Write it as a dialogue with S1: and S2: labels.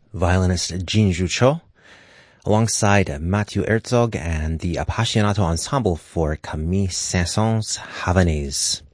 S1: violinist Jinju Cho, alongside Matthew Herzog and the Appassionato Ensemble for Camille Saint-Saëns' Havanaise.